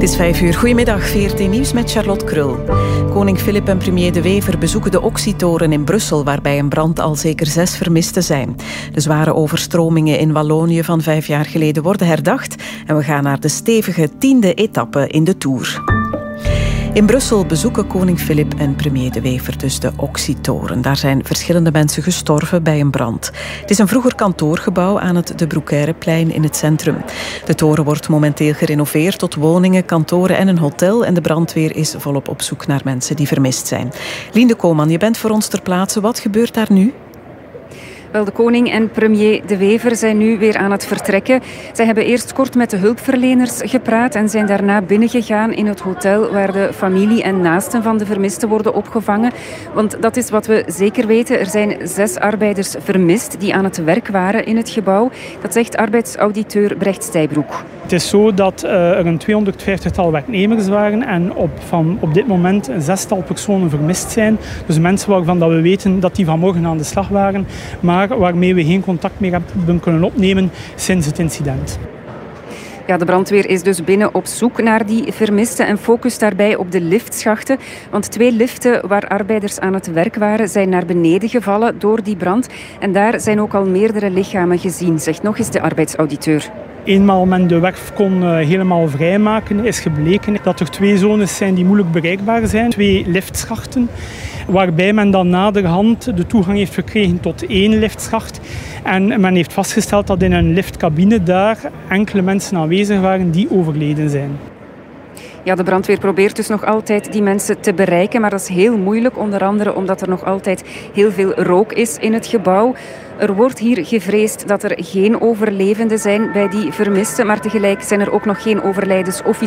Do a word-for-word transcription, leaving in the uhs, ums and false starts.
is vijf uur. Goedemiddag, V R T Nieuws met Charlotte Krul. Koning Filip en premier De Wever bezoeken de Oxytoren in Brussel, waar bij een brand al zeker zes vermisten zijn. De zware overstromingen in Wallonië van vijf jaar geleden worden herdacht en we gaan naar de stevige tiende etappe in de Tour. In Brussel bezoeken koning Filip en premier De Wever dus de Oxytoren. Daar zijn verschillende mensen gestorven bij een brand. Het is een vroeger kantoorgebouw aan het De Broekeireplein in het centrum. De toren wordt momenteel gerenoveerd tot woningen, kantoren en een hotel. En de brandweer is volop op zoek naar mensen die vermist zijn. Lien Koolman, je bent voor ons ter plaatse. Wat gebeurt daar nu? Wel, de koning en premier De Wever zijn nu weer aan het vertrekken. Zij hebben eerst kort met de hulpverleners gepraat en zijn daarna binnengegaan in het hotel waar de familie en naasten van de vermisten worden opgevangen. Want dat is wat we zeker weten. Er zijn zes arbeiders vermist die aan het werk waren in het gebouw. Dat zegt arbeidsauditeur Brecht Stijbroek. Het is zo dat uh, er een tweehonderdvijftigtal werknemers waren en op, van, op dit moment een zestal personen vermist zijn. Dus mensen waarvan dat we weten dat die vanmorgen aan de slag waren, maar waarmee we geen contact meer hebben kunnen opnemen sinds het incident. Ja, de brandweer is dus binnen op zoek naar die vermisten en focust daarbij op de liftschachten. Want twee liften waar arbeiders aan het werk waren zijn naar beneden gevallen door die brand. En daar zijn ook al meerdere lichamen gezien, zegt nog eens de arbeidsauditeur. Eenmaal men de werf kon uh, helemaal vrijmaken, is gebleken dat er twee zones zijn die moeilijk bereikbaar zijn. Twee liftschachten, waarbij men dan naderhand de toegang heeft gekregen tot één liftschacht. En men heeft vastgesteld dat in een liftcabine daar enkele mensen aanwezig waren die overleden zijn. Ja, de brandweer probeert dus nog altijd die mensen te bereiken, maar dat is heel moeilijk, onder andere omdat er nog altijd heel veel rook is in het gebouw. Er wordt hier gevreesd dat er geen overlevenden zijn bij die vermisten, maar tegelijk zijn er ook nog geen overlijdens officieel